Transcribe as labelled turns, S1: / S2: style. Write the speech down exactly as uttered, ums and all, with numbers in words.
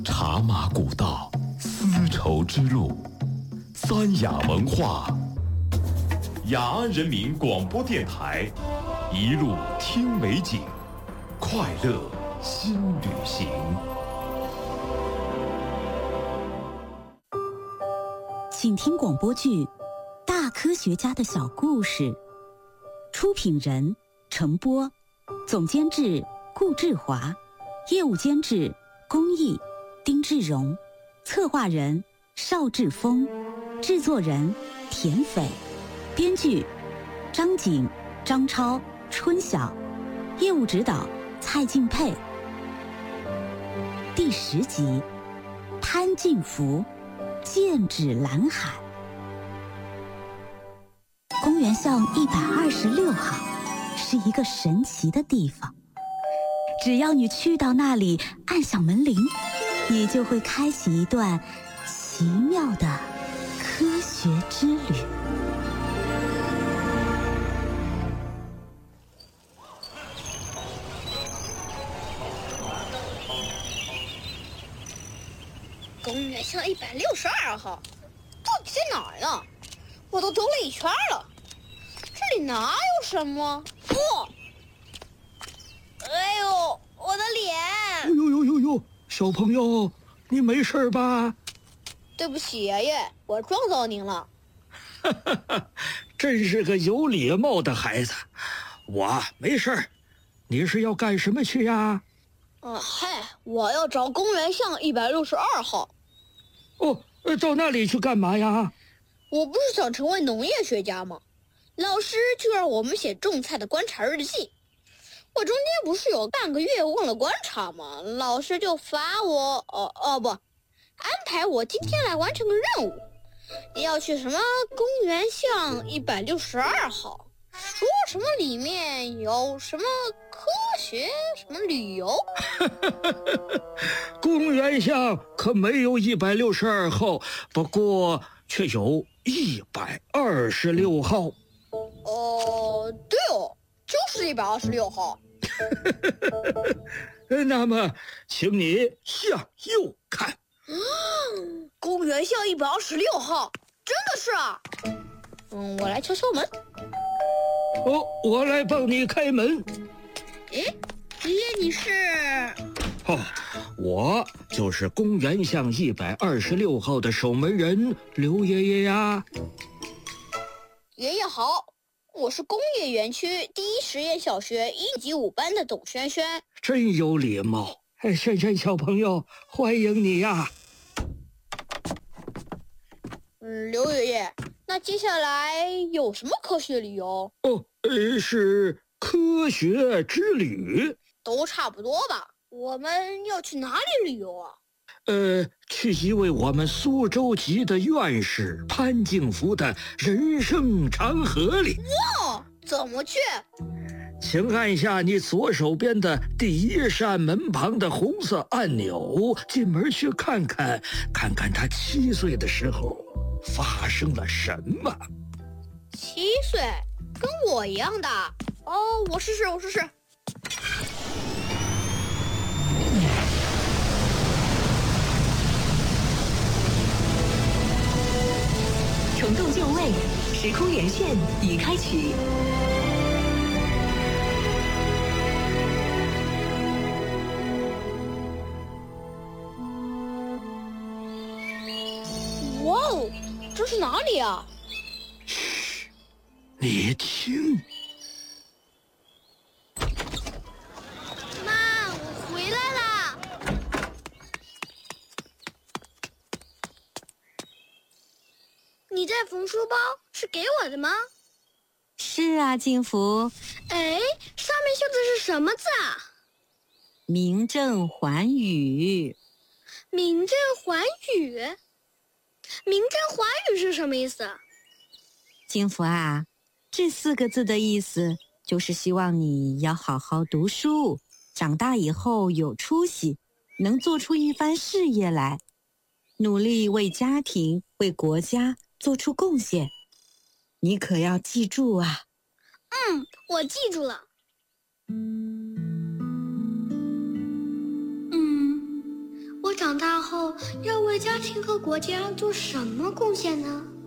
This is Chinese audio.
S1: 茶马古道，丝绸之路，三雅文化。雅安人民广播电台，一路听美景，快乐新旅行。
S2: 请听广播剧《大科学家的小故事》，出品人程波，总监制顾志华，业务监制龚毅、丁志荣，策划人邵志峰，制作人田斐，编剧张景、张超、春晓，业务指导蔡敬佩。第十集，潘敬福剑指蓝海。公园巷一百二十六号是一个神奇的地方，只要你去到那里，按响门铃，你就会开启一段奇妙的科学之旅。
S3: 公园巷一百六十二号，到底在哪儿呢？我都兜了一圈了，这里哪有什么？哦，哎呦，我的脸！
S4: 哎呦呦呦呦，小朋友，你没事吧？
S3: 对不起，爷爷，我撞到您了。
S4: 哈哈哈，真是个有礼貌的孩子。我没事，你是要干什么去呀？
S3: 嗯，嗨，我要找公园巷一百六十二号。
S4: 哦，到那里去干嘛呀？
S3: 我不是想成为农业学家吗？老师就让我们写种菜的观察日记。我中间不是有半个月忘了观察吗？老师就罚我，哦哦不，安排我今天来完成个任务，要去什么公园巷一百六十二号，说什么里面有什么科学什么旅游。
S4: 公园巷可没有一百六十二号，不过却有一百二十六号。
S3: 哦，对哦，就是一百二十六号。
S4: 那么，请你向右看。
S3: 嗯，公园巷一百二十六号，真的是啊。嗯，我来敲敲门。
S4: 哦，我来帮你开门。
S3: 诶，爷爷你是？
S4: 哦，我就是公园巷一百二十六号的守门人刘爷爷呀。
S3: 爷爷好，我是工业园区第一实验小学一级五班的董轩轩。
S4: 真有礼貌，哎，轩轩小朋友，欢迎你呀。
S3: 嗯，刘爷爷，那接下来有什么科学旅游？
S4: 哦，呃，是科学之旅。
S3: 都差不多吧。我们要去哪里旅游啊？
S4: 呃，去一位我们苏州籍的院士潘敬福的人生长河里。
S3: 哇，怎么去？
S4: 请按下你左手边的第一扇门旁的红色按钮，进门去看看，看看他七岁的时候发生了什么。
S3: 七岁，跟我一样大。哦，我试试，我试试。
S5: 虫洞就位，时空连线已开启。
S3: 哇哦，这是哪里啊？
S4: 嘘，你听。
S3: 妈，我回来啦！你在缝书包，是给我的吗？
S2: 是啊，敬福。
S3: 哎，上面绣的是什么字啊？
S2: 名正寰宇。
S3: 名正寰宇？名正寰宇是什么意思？
S2: 敬福啊，这四个字的意思就是希望你要好好读书，长大以后有出息，能做出一番事业来，努力为家庭、为国家做出贡献。你可要记住啊。
S3: 嗯，我记住了。嗯，我
S6: 长大后要为家庭和国家做什么贡献呢？